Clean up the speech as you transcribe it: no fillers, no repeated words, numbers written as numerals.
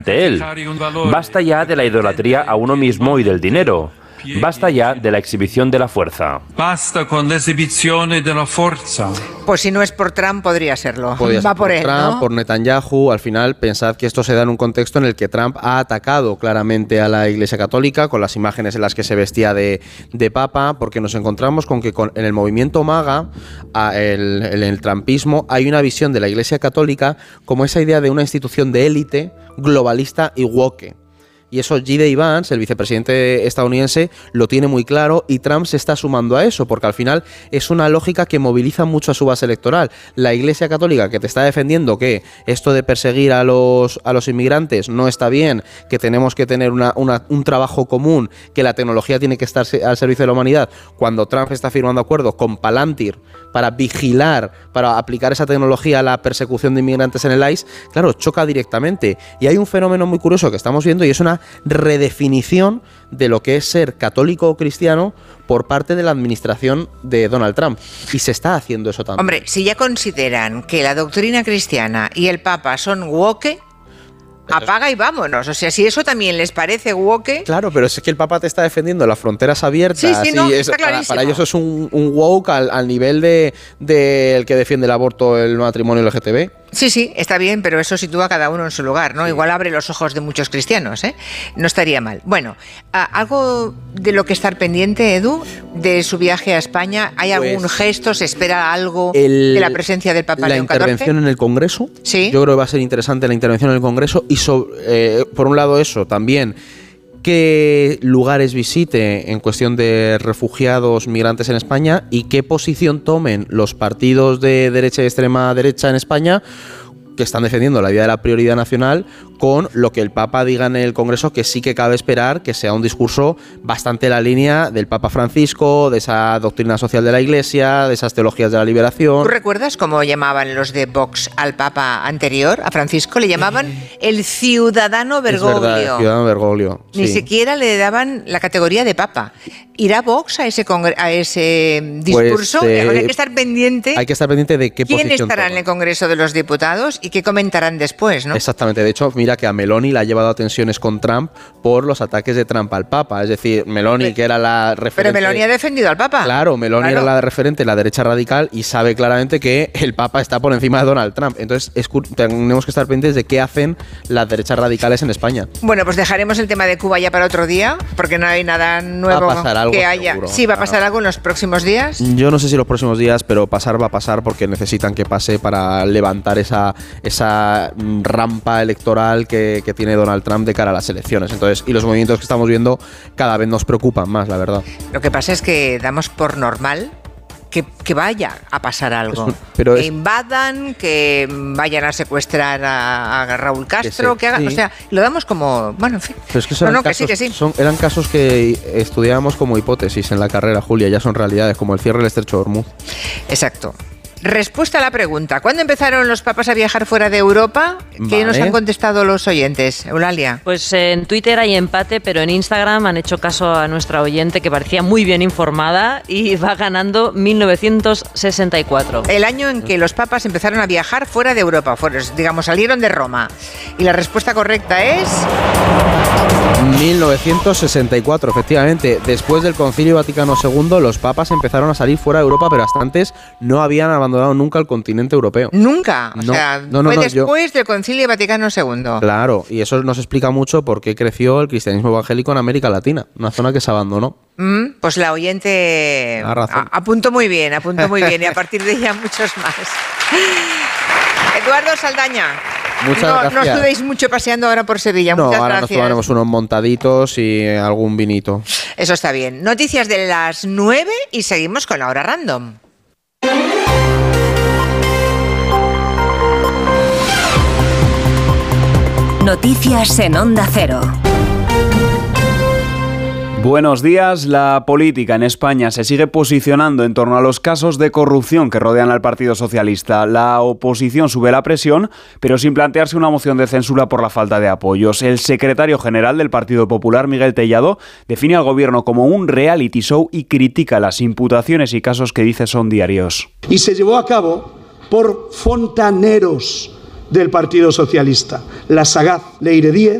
él. Basta ya de la idolatría a uno mismo y del dinero. Basta ya de la exhibición de la fuerza. Basta con la exhibición de la fuerza. Pues si no es por Trump, podría serlo. Podría ser por él, Trump, ¿no? por Netanyahu. Al final, pensad que esto se da en un contexto en el que Trump ha atacado claramente a la Iglesia Católica con las imágenes en las que se vestía de papa, porque nos encontramos con que en el movimiento MAGA, en el trumpismo, hay una visión de la Iglesia Católica como esa idea de una institución de élite, globalista y woke. Y eso J.D. Vance, el vicepresidente estadounidense, lo tiene muy claro, y Trump se está sumando a eso, porque al final es una lógica que moviliza mucho a su base electoral. La Iglesia Católica, que te está defendiendo que esto de perseguir a los inmigrantes no está bien, que tenemos que tener un trabajo común, que la tecnología tiene que estar al servicio de la humanidad, cuando Trump está firmando acuerdos con Palantir para vigilar, para aplicar esa tecnología a la persecución de inmigrantes en el ICE, claro, choca directamente. Y hay un fenómeno muy curioso que estamos viendo, y es una redefinición de lo que es ser católico o cristiano por parte de la administración de Donald Trump. Y se está haciendo eso también. Hombre, si ya consideran que la doctrina cristiana y el Papa son woke, apaga y vámonos. O sea, si eso también les parece woke... Claro, pero es que el Papa te está defendiendo las fronteras abiertas. Sí, no, está clarísimo. Para ellos es un woke al nivel del que defiende el aborto, el matrimonio LGTB. Sí, está bien, pero eso sitúa a cada uno en su lugar, ¿no? Sí. Igual abre los ojos de muchos cristianos, ¿eh? No estaría mal. Bueno, ¿algo de lo que estar pendiente, Edu, de su viaje a España? ¿Hay algún gesto? ¿Se espera algo de la presencia del Papa León XIV? La intervención en el Congreso. Sí. Yo creo que va a ser interesante la intervención en el Congreso. Y por un lado eso, también qué lugares visite en cuestión de refugiados, migrantes en España, y qué posición tomen los partidos de derecha y extrema derecha en España, que están defendiendo la idea de la prioridad nacional, con lo que el Papa diga en el Congreso, que sí que cabe esperar que sea un discurso bastante en la línea del Papa Francisco, de esa doctrina social de la Iglesia, de esas teologías de la liberación. ¿Tú recuerdas cómo llamaban los de Vox al Papa anterior, a Francisco? Le llamaban el ciudadano Bergoglio. Es verdad, el ciudadano Bergoglio. Ni siquiera le daban la categoría de Papa. ¿Irá Vox a ese discurso? Pues, hay que estar pendiente. Hay que estar pendiente de qué posición ¿Quién estará en el Congreso de los Diputados y qué comentarán después, no? Exactamente. De hecho, mira que a Meloni la ha llevado a tensiones con Trump por los ataques de Trump al Papa. Es decir, Meloni, que era la referente... Pero Meloni ha defendido al Papa. Claro, Meloni era la referente de la derecha radical y sabe claramente que el Papa está por encima de Donald Trump. Entonces, tenemos que estar pendientes de qué hacen las derechas radicales en España. Bueno, pues dejaremos el tema de Cuba ya para otro día, porque no hay nada nuevo va a pasar algo, que haya. Seguro. Sí, va a pasar algo en los próximos días. Yo no sé si los próximos días, pero pasar va a pasar, porque necesitan que pase para levantar esa rampa electoral que tiene Donald Trump de cara a las elecciones. Entonces, y los movimientos que estamos viendo cada vez nos preocupan más, la verdad. Lo que pasa es que damos por normal que vaya a pasar algo. Que invadan, que vayan a secuestrar a Raúl Castro, que hagan, o sea, lo damos como, bueno, en fin. Pero es que que sí. Eran casos que estudiábamos como hipótesis en la carrera, Julia, ya son realidades, como el cierre del Estrecho de Hormuz. Exacto. Respuesta a la pregunta: ¿cuándo empezaron los papas a viajar fuera de Europa? ¿Qué nos han contestado los oyentes, Eulalia? Pues en Twitter hay empate, pero en Instagram han hecho caso a nuestra oyente, que parecía muy bien informada, y va ganando 1964. El año en que los papas empezaron a viajar fuera de Europa, digamos, salieron de Roma. Y la respuesta correcta es... 1964, efectivamente. Después del Concilio Vaticano II, los papas empezaron a salir fuera de Europa, pero hasta antes no habían abandonado nunca el continente europeo. ¿Nunca? O sea, fue después del Concilio Vaticano II. Claro, y eso nos explica mucho por qué creció el cristianismo evangélico en América Latina, una zona que se abandonó. Pues la oyente apuntó muy bien, y a partir de ella muchos más. Eduardo Saldaña. Muchas gracias. No estudéis mucho paseando ahora por Sevilla. No, muchas ahora gracias. Nos tomaremos unos montaditos y algún vinito. Eso está bien. Noticias de las 9 y seguimos con la hora random. Noticias en Onda Cero. Buenos días. La política en España se sigue posicionando en torno a los casos de corrupción que rodean al Partido Socialista. La oposición sube la presión, pero sin plantearse una moción de censura por la falta de apoyos. El secretario general del Partido Popular, Miguel Tellado, define al gobierno como un reality show y critica las imputaciones y casos que dice son diarios. Y se llevó a cabo por fontaneros, del Partido Socialista, la sagaz Leire Díez,